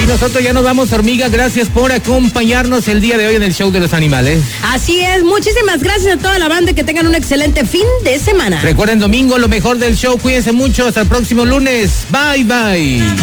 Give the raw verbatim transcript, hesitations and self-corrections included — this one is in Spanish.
nosotros ya nos vamos, hormiga. Gracias por acompañarnos el día de hoy en el show de los animales. Así es, muchísimas gracias a toda la banda, que tengan un excelente fin de semana. Recuerden, domingo lo mejor del show, cuídense mucho, hasta el próximo lunes. Bye, bye.